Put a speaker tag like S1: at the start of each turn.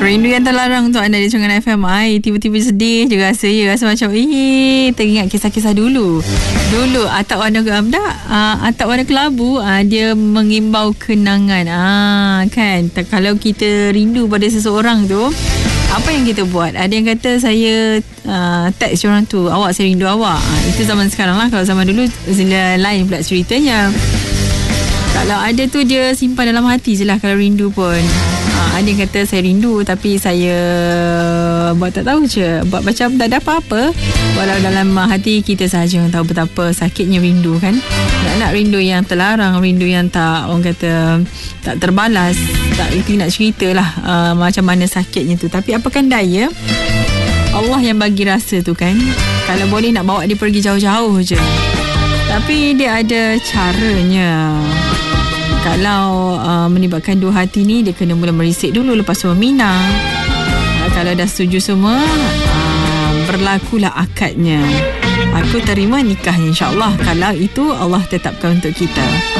S1: Rindu yang terlarang untuk anda di Sungai FM. Tiba-tiba sedih je rasa. Rasa macam teringat kisah-kisah dulu. Atak warna atak warna kelabu, dia mengimbau kenangan. Kan, kalau kita rindu pada seseorang tu, apa yang kita buat? Ada yang kata saya teks orang tu, awak, saya rindu awak. Itu zaman sekarang lah. Kalau zaman dulu lain pula ceritanya. Kalau ada tu dia simpan dalam hati je lah kalau rindu pun. Ada yang kata saya rindu tapi saya buat tak tahu je, buat macam tak ada apa-apa, walau dalam hati kita sahaja yang tahu betapa sakitnya rindu kan. Nak rindu yang terlarang, rindu yang tak, orang kata tak terbalas, tak itu nak cerita lah macam mana sakitnya tu. Tapi apakan daya, Allah yang bagi rasa tu kan. Kalau boleh nak bawa dia pergi jauh-jauh je, tapi dia ada caranya. Kalau melibatkan dua hati ni, dia kena mula merisik dulu, lepas tu meminang. Kalau dah setuju semua, berlakulah akadnya. Aku terima nikahnya, insyaAllah, kalau itu Allah tetapkan untuk kita.